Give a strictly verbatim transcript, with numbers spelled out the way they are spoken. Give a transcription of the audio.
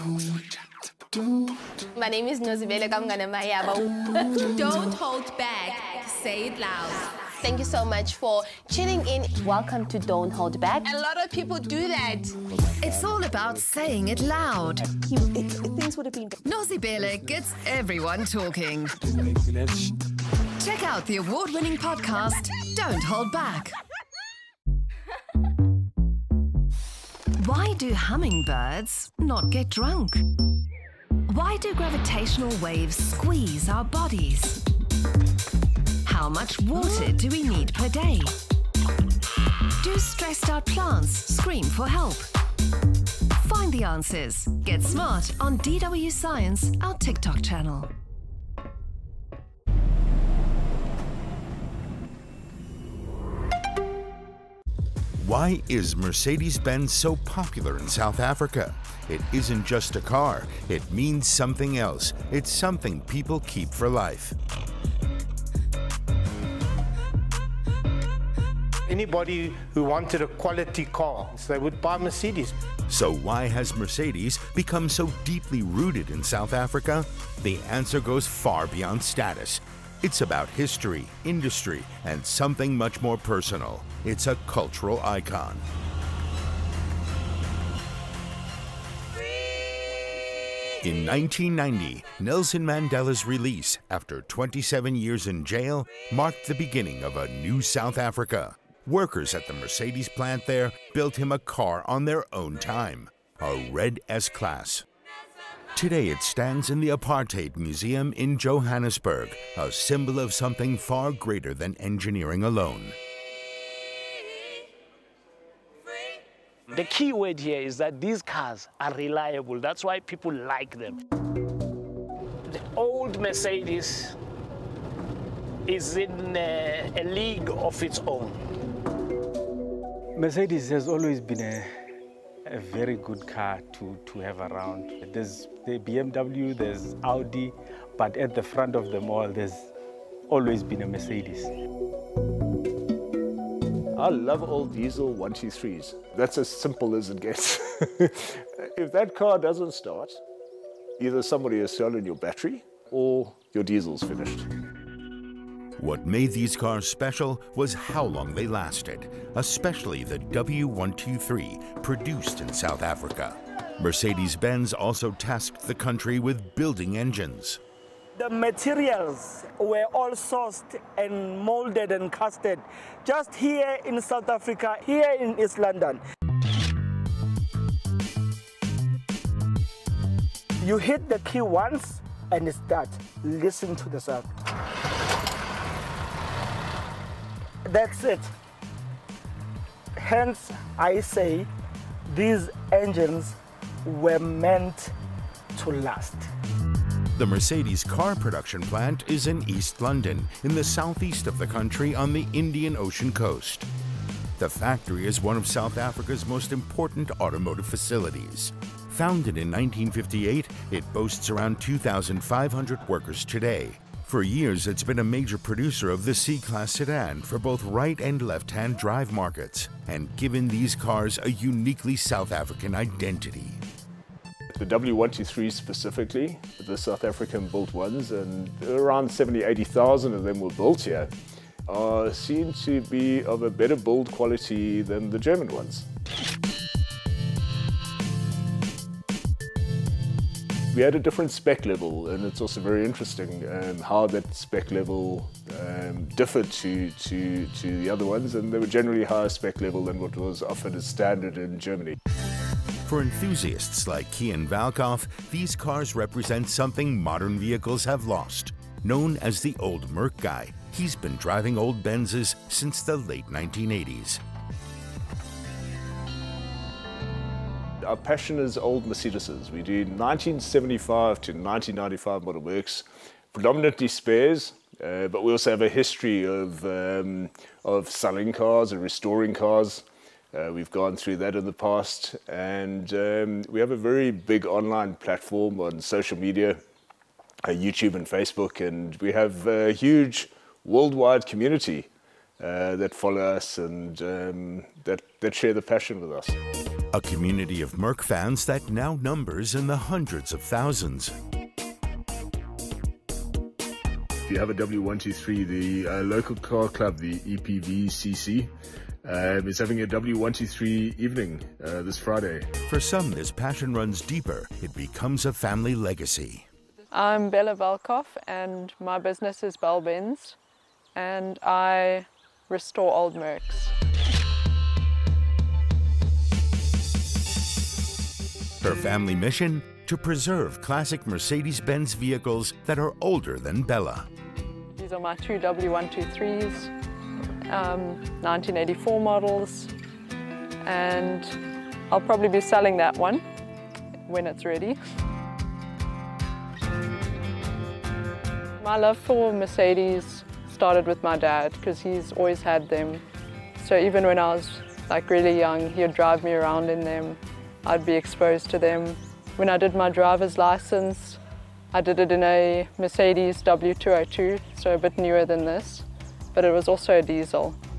My name is Nozibele Kamngana Mayaba. Don't hold back. Say it loud. Thank you so much for tuning in. Welcome to Don't Hold Back. A lot of people do that. It's all about saying it loud. He, it, things would have been... Nozibele gets everyone talking. Check out the award-winning podcast, Don't Hold Back. Why do hummingbirds not get drunk? Why do gravitational waves squeeze our bodies? How much water do we need per day? Do stressed-out plants scream for help? Find the answers. Get smart on D W Science, our TikTok channel. Why is Mercedes-Benz so popular in South Africa? It isn't just a car, it means something else. It's something people keep for life. Anybody who wanted a quality car, so they would buy Mercedes. So why has Mercedes become so deeply rooted in South Africa? The answer goes far beyond status. It's about history, industry, and something much more personal. It's a cultural icon. In nineteen ninety, Nelson Mandela's release after twenty-seven years in jail marked the beginning of a new South Africa. Workers at the Mercedes plant there built him a car on their own time, a red S-Class. Today it stands in the Apartheid Museum in Johannesburg, a symbol of something far greater than engineering alone. The key word here is that these cars are reliable. That's why people like them. The old Mercedes is in a, a league of its own. Mercedes has always been a, a very good car to, to have around. There's the B M W, there's Audi, but at the front of them all, there's always been a Mercedes. I love old diesel one two threes. That's as simple as it gets. If that car doesn't start, either somebody has stolen your battery or your diesel's finished. What made these cars special was how long they lasted, especially the W one two three produced in South Africa. Mercedes-Benz also tasked the country with building engines. The materials were all sourced and molded and casted just here in South Africa, here in East London. You hit the key once and it starts. Listen to the sound. That's it. Hence, I say these engines were meant to last. The Mercedes car production plant is in East London, in the southeast of the country on the Indian Ocean coast. The factory is one of South Africa's most important automotive facilities. Founded in nineteen fifty-eight, it boasts around two thousand five hundred workers today. For years, it's been a major producer of the C-Class sedan for both right and left-hand drive markets, and given these cars a uniquely South African identity. The W one two three specifically, the South African built ones, and around seventy, eighty thousand of them were built here, are seen to be of a better build quality than the German ones. We had a different spec level, and it's also very interesting um, how that spec level um, differed to, to, to the other ones, and they were generally higher spec level than what was offered as standard in Germany. For enthusiasts like Kian Valkhoff, these cars represent something modern vehicles have lost. Known as the old Merc guy, he's been driving old Benzes since the late nineteen eighties. Our passion is old Mercedeses. We do nineteen seventy-five to nineteen ninety-five model works, predominantly spares, uh, but we also have a history of, um, of selling cars and restoring cars. Uh, we've gone through that in the past, and um, we have a very big online platform on social media, uh, YouTube and Facebook, and we have a huge worldwide community uh, that follow us and um, that, that share the passion with us. A community of Merc fans that now numbers in the hundreds of thousands. If you have a W one two three, the uh, local car club, the E P V C C, um, is having a W one two three evening uh, this Friday. For some, this passion runs deeper. It becomes a family legacy. I'm Bella Velkoff and my business is Bell Benz and I restore old Mercs. Her family mission? To preserve classic Mercedes-Benz vehicles that are older than Bella. These are my two W one two threes, um, nineteen eighty-four models, and I'll probably be selling that one when it's ready. My love for Mercedes started with my dad because he's always had them. So even when I was like really young, he'd drive me around in them. I'd be exposed to them. When I did my driver's license, I did it in a Mercedes W two oh two, so a bit newer than this, but it was also a diesel.